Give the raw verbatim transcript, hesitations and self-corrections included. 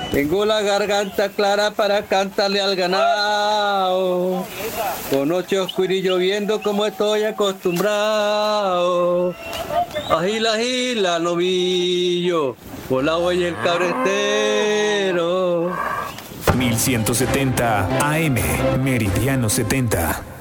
Tengo la garganta clara para cantarle al ganado. Con noche oscura y lloviendo como estoy acostumbrado. Agila, agila, novillo, por la huella el cabretero. mil ciento setenta A M, Meridiano setenta.